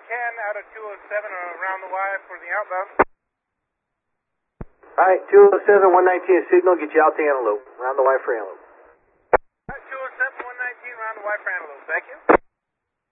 Ken out of 207 around the Y for the outbound. Alright, 207, 119 signal, get you out to Antelope. Around the Y for Antelope.